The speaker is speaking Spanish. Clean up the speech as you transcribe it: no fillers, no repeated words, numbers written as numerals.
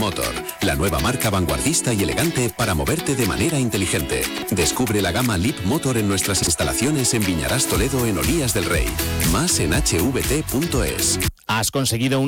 Motor, la nueva marca vanguardista y elegante para moverte de manera inteligente. Descubre la gama Leap Motor en nuestras instalaciones en Viñarás Toledo en Olías del Rey. Más en hvt.es. Has conseguido